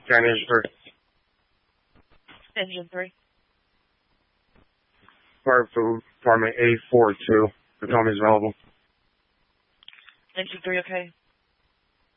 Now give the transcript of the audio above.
County Engine 3. Engine 3. Fire food, Department A42. The Tommy's available. Engine 3, okay.